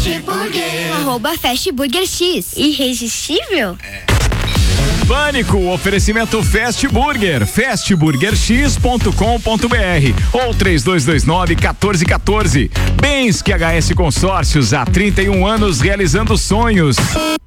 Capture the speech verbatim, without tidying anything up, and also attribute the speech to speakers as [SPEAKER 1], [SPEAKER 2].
[SPEAKER 1] Fast Burger.
[SPEAKER 2] Arroba Fast Burger X.
[SPEAKER 3] Irresistível?
[SPEAKER 1] É.
[SPEAKER 4] Pânico, oferecimento Fast Burger, fast burger x ponto com ponto b r ou três dois dois nove, um quatro um quatro. Bens que H S Consórcios há trinta e um anos realizando sonhos.